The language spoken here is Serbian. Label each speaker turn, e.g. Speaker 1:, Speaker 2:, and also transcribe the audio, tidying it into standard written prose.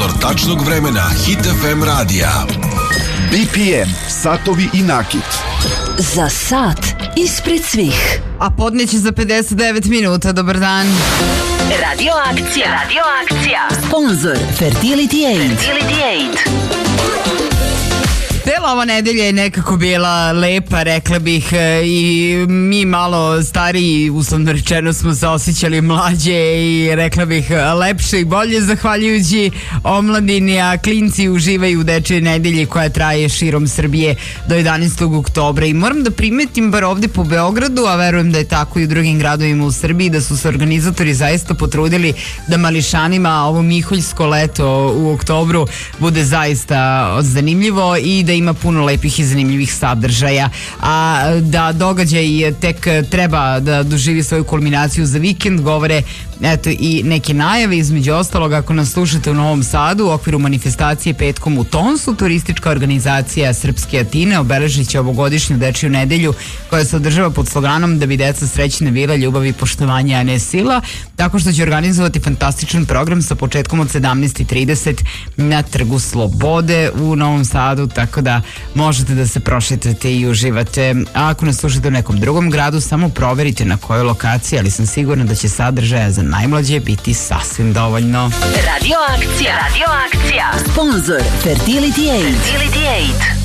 Speaker 1: Sponzor tačnog vremena Hit FM radija.
Speaker 2: BPM, satovi i nakit.
Speaker 3: Za sat ispred svih.
Speaker 4: A podneće za 59 minuta. Dobar dan.
Speaker 3: Radio akcija. Sponzor Fertility Aid.
Speaker 4: Cela ova nedelja je nekako bila lepa, rekla bih, i mi malo stariji, uslovno rečeno, smo se osjećali mlađe i rekla bih lepše i bolje zahvaljujući omladini, a klinci uživaju u dečjoj nedelji koja traje širom Srbije do 11. oktobra. I moram da primetim, bar ovde po Beogradu, a verujem da je tako i u drugim gradovima u Srbiji, da su se organizatori zaista potrudili da mališanima ovo miholjsko leto u oktobru bude zaista zanimljivo i da ima puno lepih i zanimljivih sadržaja, a da događaj tek treba da doživi svoju kulminaciju za vikend govore eto i neke najave. Između ostalog, ako nas slušate u Novom Sadu, u okviru manifestacije Petkom u Tonsu, turistička organizacija Srpske Atine obeležit će ovogodišnju dečiju nedelju koja se održava pod sloganom da bi deca srećna bila, ljubav i poštovanje, a ne sila, tako što će organizovati fantastičan program sa početkom od 17:30 na Trgu Slobode u Novom Sadu, tako da možete da se prošetate i uživate. A ako nas slušate u nekom drugom gradu, samo proverite na kojoj lokaciji, ali sam sigurna da će sadržaja za najmlađe biti sasvim dovoljno.
Speaker 3: Radio akcija. Sponzor Fertility Aid.